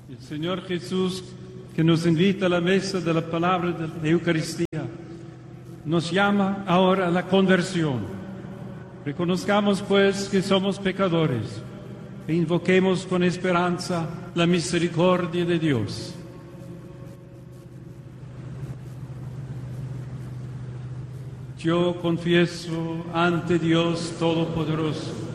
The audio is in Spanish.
El Señor Jesús, que nos invita a la mesa de la palabra de la Eucaristía, nos llama ahora a la conversión. Reconozcamos, pues, que somos pecadores e invoquemos con esperanza la misericordia de Dios. Yo confieso ante Dios Todopoderoso